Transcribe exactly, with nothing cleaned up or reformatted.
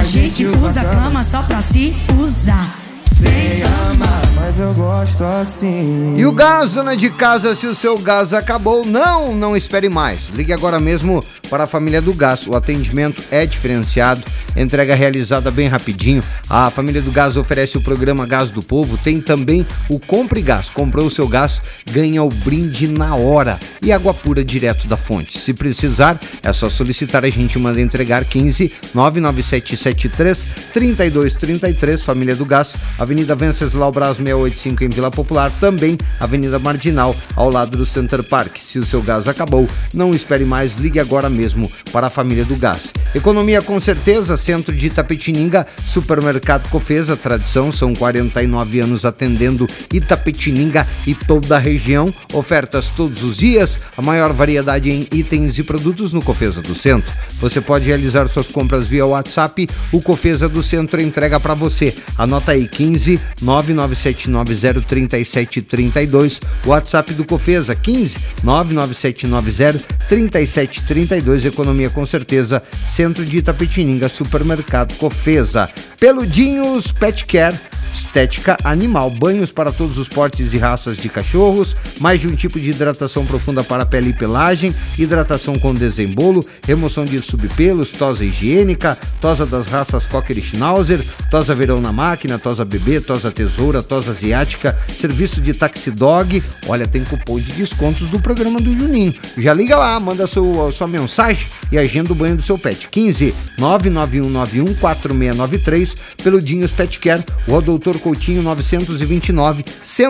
A gente usa a cama só pra se usar, sem amar, mas eu gosto assim. E o gás, dona de casa, se o seu gás acabou, não, não espere mais. Ligue agora mesmo para a família do gás. O atendimento é diferenciado, entrega realizada bem rapidinho. A família do gás oferece o programa Gás do Povo, tem também o Compre Gás. Comprou o seu gás, ganha o brinde na hora e água pura direto da fonte. Se precisar, é só solicitar, a gente manda entregar. Quinze nove nove sete sete três três dois três três, Família do Gás, Avenida Venceslau Braz seiscentos e oitenta e cinco em Vila Popular, também Avenida Marginal, ao lado do Center Park. Se o seu gás acabou, não espere mais, ligue agora mesmo para a Família do Gás. Economia com certeza, centro de Itapetininga, Supermercado Cofesa, tradição, são quarenta e nove anos atendendo Itapetininga e toda a região, ofertas todos os dias, a maior variedade em itens e produtos no Cofesa do Centro. Você pode realizar suas compras via WhatsApp, o Cofesa do Centro entrega para você. Anota aí, quinze nove nove sete nove zero três sete três dois, WhatsApp do Cofesa, quinze nove nove sete nove zero três sete três dois, economia com certeza, centro de Itapetininga, Supermercado Cofesa. Peludinhos Pet Care, estética animal, banhos para todos os portes e raças de cachorros, mais de um tipo de hidratação profunda para pele e pelagem, hidratação com desembolo, remoção de subpelos, tosa higiênica, tosa das raças Cocker e Schnauzer, tosa verão na máquina, tosa bebê, tosa tesoura, tosa asiática, serviço de taxi dog. Olha, tem cupom de descontos do programa do Juninho. Já liga lá, manda sua, sua mensagem e agenda o banho do seu pet. quinze nove nove um nove um quatro seis nove três, Peludinhos Pet Care, Rua Doutor Coutinho novecentos e vinte e nove, Centro